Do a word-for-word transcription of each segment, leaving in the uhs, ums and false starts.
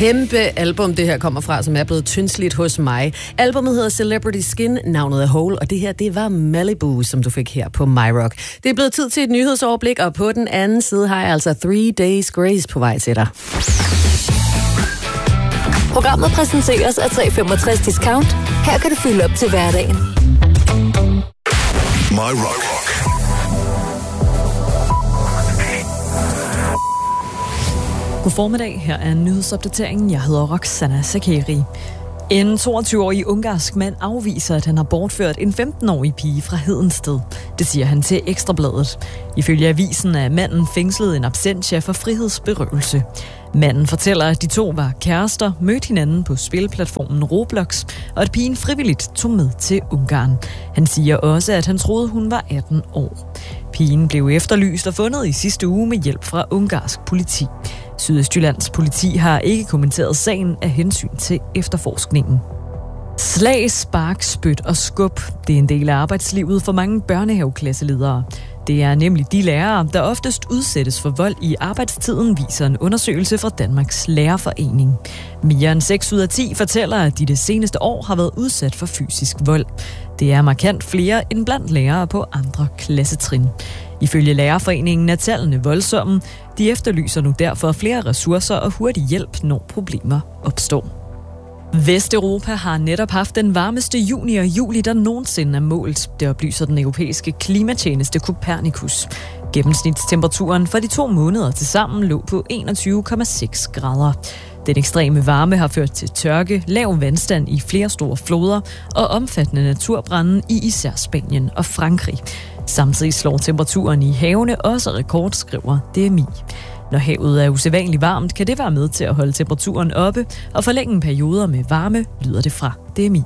kæmpe album, det her kommer fra, som er blevet tyndslidt hos mig. Albummet hedder Celebrity Skin, navnet er Hole, og det her, det var Malibu, som du fik her på My Rock. Det er blevet tid til et nyhedsoverblik, og på den anden side har jeg altså Three Days Grace på vej til dig. Programmet præsenteres af tre femogtres Discount. Her kan du fylde op til hverdagen. My Rock. God formiddag, her er nyhedsopdateringen. Jeg hedder Roxana Sakeri. En toogtyve-årig ungarsk mand afviser, at han har bortført en femten-årig pige fra Hedensted. Det siger han til Ekstrabladet. Ifølge avisen er manden fængslet en absentia for frihedsberøvelse. Manden fortæller, at de to var kærester, mødte hinanden på spilplatformen Roblox, og at pigen frivilligt tog med til Ungarn. Han siger også, at han troede, hun var atten år. Pigen blev efterlyst og fundet i sidste uge med hjælp fra ungarsk politi. Sydøstjyllands politi har ikke kommenteret sagen af hensyn til efterforskningen. Slag, spark, spyt og skub. Det er en del af arbejdslivet for mange børnehaveklasseledere. Det er nemlig de lærere, der oftest udsættes for vold i arbejdstiden, viser en undersøgelse fra Danmarks Lærerforening. Mere end seks ud af ti fortæller, at de det seneste år har været udsat for fysisk vold. Det er markant flere end blandt lærere på andre klassetrin. Ifølge Lærerforeningen er tallene voldsomme. De efterlyser nu derfor flere ressourcer og hurtig hjælp, når problemer opstår. Vesteuropa har netop haft den varmeste juni og juli, der nogensinde er målt. Det oplyser den europæiske klimatjeneste Copernicus. Gennemsnitstemperaturen for de to måneder til sammen lå på enogtyve komma seks grader. Den ekstreme varme har ført til tørke, lav vandstand i flere store floder og omfattende naturbrande i især Spanien og Frankrig. Samtidig slår temperaturen i havene også rekord, skriver D M I. Når havet er usædvanligt varmt, kan det være med til at holde temperaturen oppe og forlænge perioder med varme, lyder det fra D M I.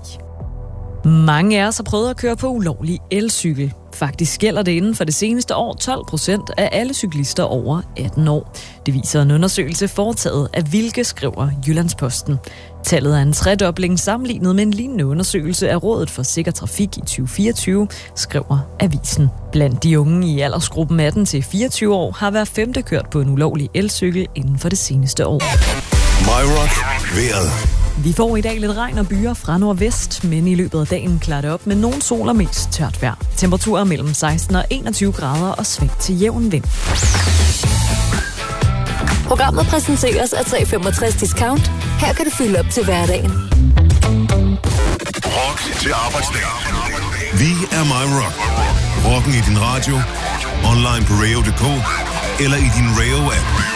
Mange af os har prøvet at køre på ulovlig elcykel. Faktisk gælder det inden for det seneste år tolv procent af alle cyklister over atten år. Det viser en undersøgelse foretaget af Vilke, skriver Jyllandsposten. Tallet er en tredobling sammenlignet med en lignende undersøgelse af Rådet for Sikker Trafik i tyve fireogtyve, skriver avisen. Blandt de unge i aldersgruppen atten til fireogtyve år har hver femte kørt på en ulovlig elcykel inden for det seneste år. My Rock. Vejret. Vi får i dag lidt regn og byer fra nordvest, men i løbet af dagen klarer det op med nogen sol og mest tørt vejr. Temperaturer mellem seksten og enogtyve grader og svagt til jævn vind. Programmet præsenteres af tre femogtres Discount. Her kan du fylde op til hverdagen. Rock til arbejdsdag. Vi er My Rock. Rocken i din radio, online på radio punktum d k eller i din Radio-app.